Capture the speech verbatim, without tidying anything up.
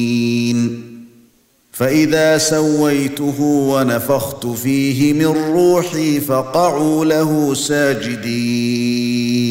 فإذا سويته ونفخت فيه من روحي فقعوا له ساجدين